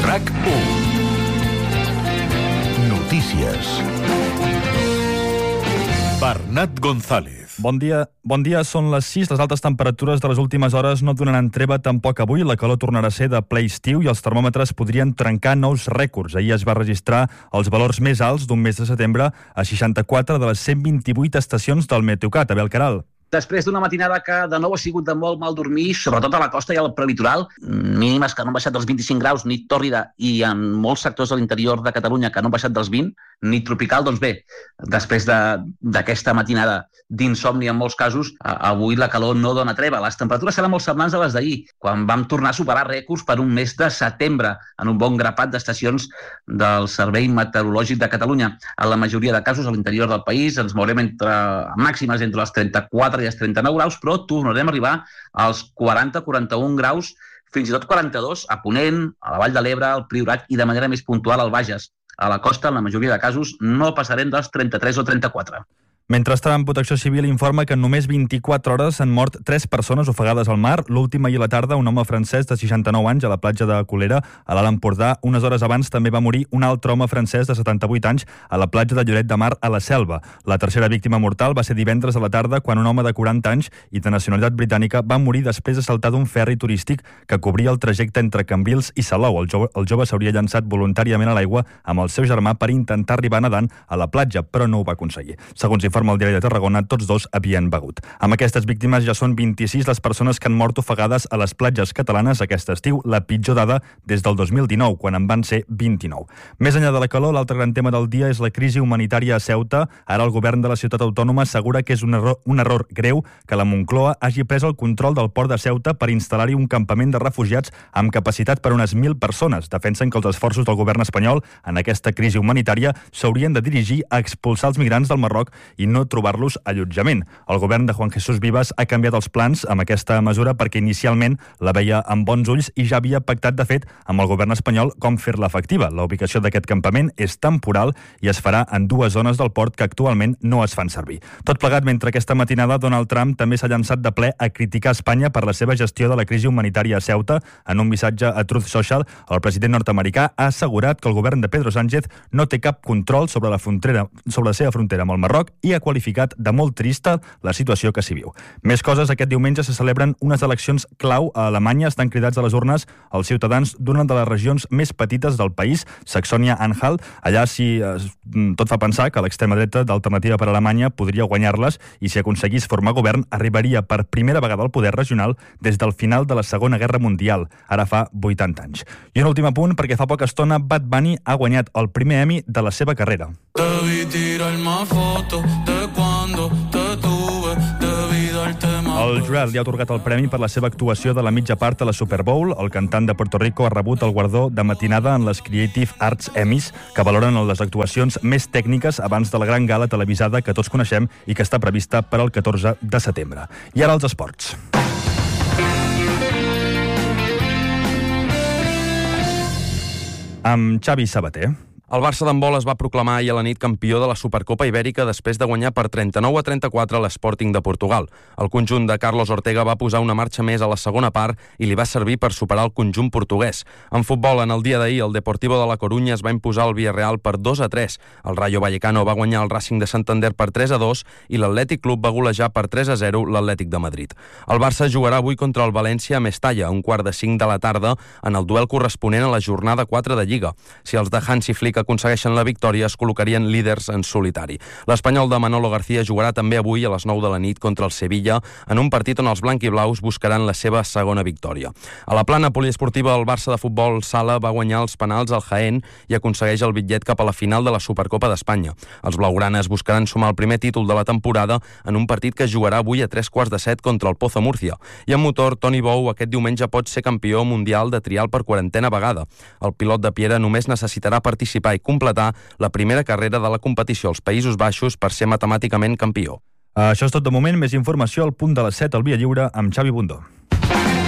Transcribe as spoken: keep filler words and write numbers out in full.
RAC u. Notícies. Bernat González. Bon dia. Bon dia, són les sis. Les altes temperatures de les últimes hores no donaran treva tampoc avui. La calor tornarà a ser de ple estiu i els termòmetres podrien trencar nous rècords. Ahir es va registrar els valors més alts d'un mes de setembre a seixanta-quatre de les cent vint-i-vuit estacions del Meteocat. Abel Caral. Després d'una matinada que de nou ha sigut de molt mal dormir, sobretot a la costa i al prelitoral, mínimes que no han baixat dels vint-i-cinc graus, nit tòrrida, i en molts sectors de l'interior de Catalunya que no han baixat dels vint, nit tropical, doncs bé, després d'aquesta de, matinada d'insomni en molts casos, avui la calor no dona treva. Les temperatures seran molt semblants a les d'ahir, quan vam tornar a superar rècords per un mes de setembre, en un bon grapat d'estacions del Servei Meteorològic de Catalunya. En la majoria de casos, a l'interior del país, ens mourem entre màximes entre les trenta-quatre i els trenta-nou graus, però tornarem a arribar als quaranta a quaranta-un graus, fins i tot quaranta-dos a Ponent, a la Vall de l'Ebre, al Priorat i de manera més puntual al Bages. A la costa, en la majoria de casos, no passarem dels trenta-tres o trenta-quatre. Mentrestant, Protecció Civil informa que en només vint-i-quatre hores s'han mort tres persones ofegades al mar. L'última ahir a la tarda, un home francès de seixanta-nou anys a la platja de Colera, a l'Alt Empordà. Unes hores abans també va morir un altre home francès de setanta-vuit anys a la platja de Lloret de Mar, a la Selva. La tercera víctima mortal va ser divendres a la tarda, quan un home de quaranta anys i de nacionalitat britànica va morir després de saltar d'un ferri turístic que cobria el trajecte entre Cambrils i Salou. El jove, el jove s'hauria llançat voluntàriament a l'aigua amb el seu germà per intentar arribar nedant a la platja, però no ho va aconseguir. Segons informa el diari de Tarragona, tots dos havien begut. Amb aquestes víctimes ja són vint-i-sis les persones que han mort ofegades a les platges catalanes aquest estiu, la pitjor dada des del dos mil dinou, quan en van ser vint-i-nou. Més enllà de la calor, l'altre gran tema del dia és la crisi humanitària a Ceuta. Ara el govern de la ciutat autònoma assegura que és un error, un error greu que la Moncloa hagi pres el control del port de Ceuta per instal·lar-hi un campament de refugiats amb capacitat per a unes mil persones. Defensen que els esforços del govern espanyol en aquesta crisi humanitària s'haurien de dirigir a expulsar els migrants del Marroc i no trobar los allotjament. El govern de Juan Jesús Vivas ha canviat els plans amb aquesta mesura perquè inicialment la veia amb bons ulls i ja havia pactat, de fet, amb el govern espanyol com fer-la efectiva. La ubicació d'aquest campament és temporal i es farà en dues zones del port que actualment no es fan servir. Tot plegat mentre aquesta matinada Donald Trump també s'ha llançat de ple a criticar Espanya per la seva gestió de la crisi humanitària a Ceuta. En un missatge a Truth Social, el president nord-americà ha assegurat que el govern de Pedro Sánchez no té cap control sobre la frontera, sobre la seva frontera amb el Marroc i ha qualificat de molt trista la situació que s'hi viu. Més coses, aquest diumenge se celebren unes eleccions clau a Alemanya. Estan cridats a les urnes els ciutadans d'una de les regions més petites del país, Saxònia-Anhalt. Allà si eh, tot fa pensar que l'extrema dreta d'Alternativa per Alemanya podria guanyar-les i si aconseguís formar govern arribaria per primera vegada al poder regional des del final de la Segona Guerra Mundial, ara fa vuitanta anys. I un últim apunt, perquè fa poca estona Bad Bunny ha guanyat el primer Emmy de la seva carrera. Te vi tirar más fotos de cuando te tuve, debí darte más. El jurat li ha atorgat el premi per la seva actuació de la mitja part a la Super Bowl. El cantant de Puerto Rico ha rebut el guardó de matinada en les Creative Arts Emmys, que valoren les actuacions més tècniques abans de la gran gala televisada que tots coneixem i que està prevista per al catorze de setembre. I ara els esports. Amb Xavi Sabater. El Barça d'handbol es va proclamar ahir a la nit campió de la Supercopa Ibèrica després de guanyar per trenta-nou a trenta-quatre l'Sporting de Portugal. El conjunt de Carlos Ortega va posar una marxa més a la segona part i li va servir per superar el conjunt portuguès. En futbol, en el dia d'ahir, el Deportivo de la Corunya es va imposar al Villarreal per dos a tres. El Rayo Vallecano va guanyar el Racing de Santander per tres a dos i l'Atlètic Club va golejar per tres a zero l'Atlètic de Madrid. El Barça jugarà avui contra el València a Mestalla, a un quart de cinc de la tarda, en el duel corresponent a la jornada quatre de Lliga. Si els de Hansi Flick aconsegueixen la victòria, es col·locarien líders en solitari. L'Espanyol de Manolo García jugarà també avui a les nou de la nit contra el Sevilla, en un partit on els blanquiblaus buscaran la seva segona victòria. A la plana poliesportiva, el Barça de futbol sala va guanyar els penals al Jaén i aconsegueix el bitllet cap a la final de la Supercopa d'Espanya. Els blaugranes buscaran sumar el primer títol de la temporada en un partit que es jugarà avui a tres quarts de set contra el Pozo Múrcia. I en motor, Toni Bou aquest diumenge pot ser campió mundial de trial per quarantena vegada. El pilot de Piera només necessitarà participar i completar la primera carrera de la competició als Països Baixos per ser matemàticament campió. Això és tot de moment. Més informació al punt de les set al Via Lliure amb Xavi Bundó.